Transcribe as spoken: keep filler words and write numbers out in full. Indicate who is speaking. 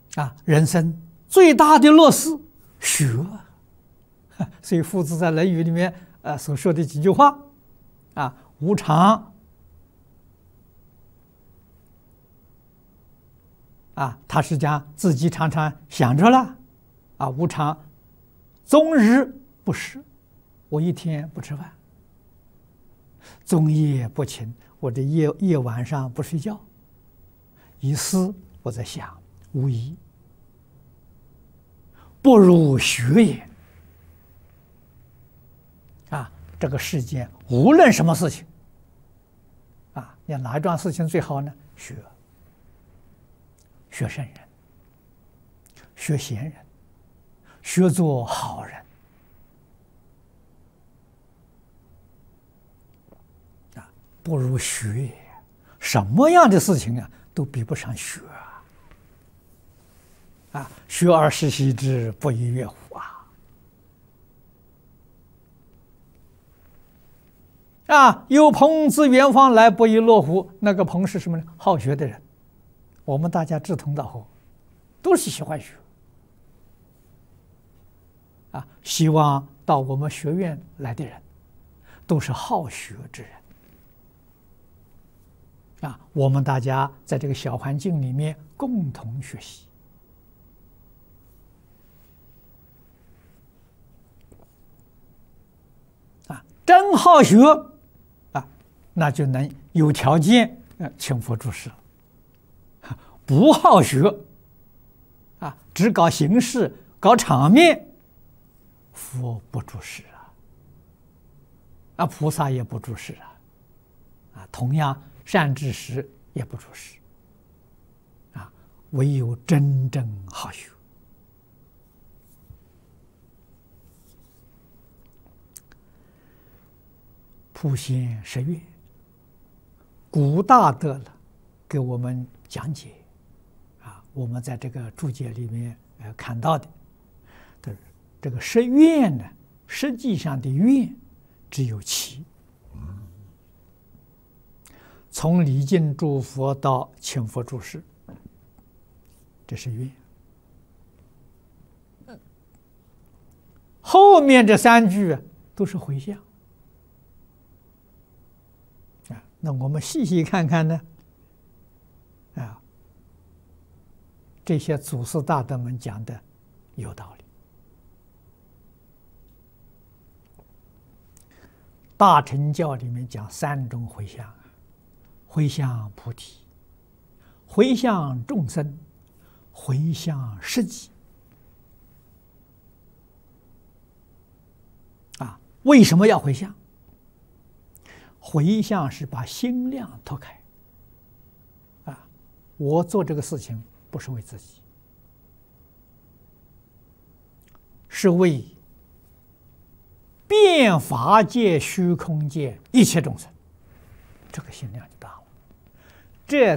Speaker 1: 啊，人生最大的乐事学，所以夫子在《论语》里面呃所说的几句话啊，无常啊，他是讲自己常常想着了啊，无常，终日不食，我一天不吃饭；终夜不寝，我这夜夜晚上不睡觉。一思，我在想，无疑不如学也。啊，这个世间无论什么事情，啊，你哪一桩事情最好呢？学，学圣人，学贤人，学做好人。啊，不如学也。什么样的事情啊，都比不上学啊！啊，学而时习之，不亦说乎啊！啊，有朋自远方来，不亦乐乎。那个朋是什么呢？好学的人。我们大家志同道合，都是喜欢学。啊，希望到我们学院来的人，都是好学之人。啊，我们大家在这个小环境里面共同学习。啊，真好学，啊，那就能有条件呃请佛住世了。不好学，啊，只搞形式、搞场面，佛不住世啊，啊，菩萨也不住世啊，啊，同样善知识也不住世，啊，唯有真正好学。普贤十愿，古大德了给我们讲解。我们在这个注解里面呃看到的，的这个十愿呢，实际上的愿只有七，从礼敬诸佛到请佛住世，这是愿。后面这三句都是回向啊。那我们细细看看呢，啊。这些祖师大德们讲的有道理。大乘教里面讲三种回向：回向菩提，回向众生，回向世己。啊，为什么要回向？回向是把心量拓开。啊，我做这个事情。不是为自己，是为遍法界、虚空界一切众生，这个心量就大了。这